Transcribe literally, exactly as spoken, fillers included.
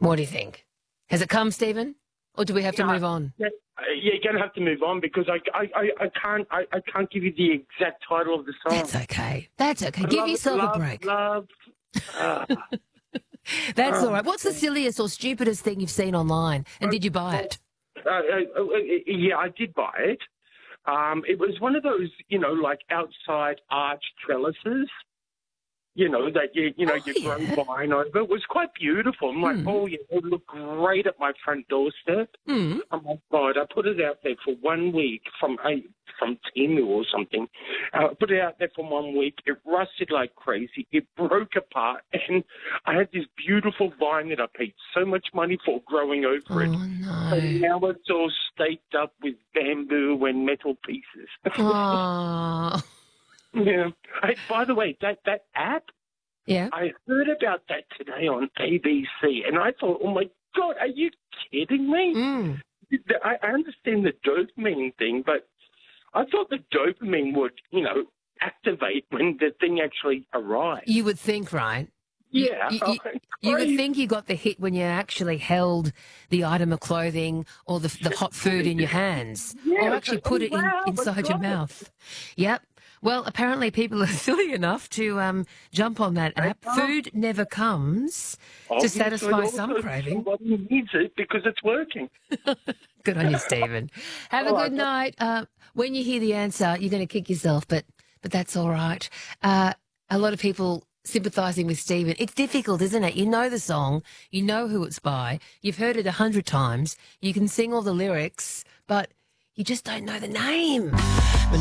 What do you think? Has it come, Stephen? Or do we have to No, move on? Yeah, uh, you're going to have to move on because I, I, I, I can't I, I can't give you the exact title of the song. That's okay. That's okay. I Give love, yourself love, a break. Love. Uh, That's um, all right. What's the silliest or stupidest thing you've seen online? And did you buy it? uh, uh, uh, yeah, I did buy it. Um, it was one of those, you know, like outside arch trellises. You know, that you, you know, Oh, you yeah. grow vine over. It was quite beautiful. I'm like, Mm. oh, yeah, it looked great at my front doorstep. Mm. Oh, my God. I put it out there for one week from a, from Temu or something. Uh, I put it out there for one week. It rusted like crazy. It broke apart. And I had this beautiful vine that I paid so much money for growing over it. Oh, And no. now it's all staked up with bamboo and metal pieces. Oh. Yeah. Hey, by the way, that, that app, Yeah. I heard about that today on A B C, and I thought, oh, my God, are you kidding me? Mm. I I understand the dopamine thing, but I thought the dopamine would, you know, activate when the thing actually arrives. You would think, right? You- Yeah. You, oh, you, you would crazy. think you got the hit when you actually held the item of clothing or the, the hot food in your hands, Yeah, or actually it's like, put oh, it in, wow, I inside your got it. mouth. Yep. Well, apparently people are silly enough to um, jump on that app. are. Food never comes to Obviously, satisfy also some craving. Somebody needs it because it's working. Good on you, Stephen. Have a All good right. night. Uh, when you hear the answer, you're going to kick yourself, but but that's all right. Uh, a lot of people sympathising with Stephen. It's difficult, isn't it? You know the song, you know who it's by, you've heard it a hundred times, you can sing all the lyrics, but you just don't know the name.